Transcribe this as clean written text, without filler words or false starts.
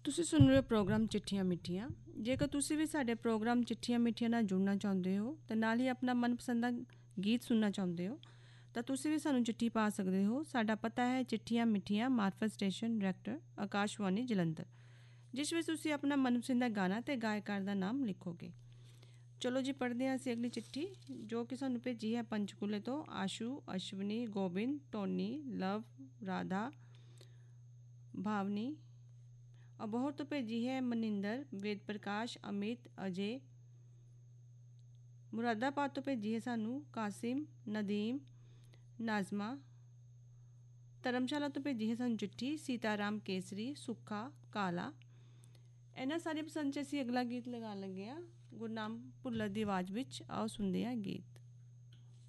ਤੁਸੀਂ ਸੁਣ ਰਹੇ ਹੋ ਪ੍ਰੋਗਰਾਮ ਚਿੱਠੀਆਂ ਮਿੱਠੀਆਂ। ਜੇਕਰ ਤੁਸੀਂ ਵੀ ਸਾਡੇ ਪ੍ਰੋਗਰਾਮ ਚਿੱਠੀਆਂ ਮਿੱਠੀਆਂ ਨਾਲ ਜੁੜਨਾ ਚਾਹੁੰਦੇ ਹੋ ਅਤੇ ਨਾਲ ਹੀ ਆਪਣਾ ਮਨਪਸੰਦ ਦਾ ਗੀਤ ਸੁਣਨਾ ਚਾਹੁੰਦੇ ਹੋ ਤਾਂ ਤੁਸੀਂ ਵੀ ਸਾਨੂੰ ਚਿੱਠੀ ਪਾ ਸਕਦੇ ਹੋ। ਸਾਡਾ ਪਤਾ ਹੈ ਚਿੱਠੀਆਂ ਮਿੱਠੀਆਂ, ਮਾਰਫਤ ਸਟੇਸ਼ਨ, ਡਾਇਰੈਕਟਰ ਆਕਾਸ਼ਵਾਣੀ ਜਲੰਧਰ, ਜਿਸ ਵਿੱਚ ਤੁਸੀਂ ਆਪਣਾ ਮਨਪਸੰਦ ਦਾ ਗਾਣਾ ਅਤੇ ਗਾਇਕਾਰ ਦਾ ਨਾਮ ਲਿਖੋਗੇ। ਚਲੋ ਜੀ, ਪੜ੍ਹਦੇ ਹਾਂ ਅਸੀਂ ਅਗਲੀ ਚਿੱਠੀ, ਜੋ ਕਿ ਸਾਨੂੰ ਭੇਜੀ ਹੈ ਪੰਚਕੂਲੇ ਤੋਂ ਆਸ਼ੂ, ਅਸ਼ਵਨੀ, ਗੋਬਿੰਦ, ਟੋਨੀ, ਲਵ, ਰਾਧਾ, ਭਾਵਨੀ। ਅਬੋਹਰ ਤੋਂ ਭੇਜੀ ਹੈ ਮਨਿੰਦਰ, ਵੇਦ ਪ੍ਰਕਾਸ਼, ਅਮਿਤ, ਅਜੇ। ਮੁਰਾਦਾਬਾਦ ਤੋਂ ਭੇਜੀ ਹੈ ਸਾਨੂੰ ਕਾਸਿਮ, ਨਦੀਮ, ਨਾਜ਼ਮਾ। ਧਰਮਸ਼ਾਲਾ ਤੋਂ ਭੇਜੀ ਹੈ ਸਾਨੂੰ ਚਿੱਠੀ ਸੀਤਾਰਾਮ ਕੇਸਰੀ, ਸੁੱਖਾ, ਕਾਲਾ। ਇਹਨਾਂ ਸਾਰੀਆਂ ਪਸੰਦ 'ਚ ਅਸੀਂ ਅਗਲਾ ਗੀਤ ਲਗਾਉਣ ਲੱਗੇ ਹਾਂ ਗੁਰਨਾਮ ਭੁੱਲਰ ਦੀ ਆਵਾਜ਼ ਵਿੱਚ। ਆਓ ਸੁਣਦੇ ਹਾਂ ਗੀਤ।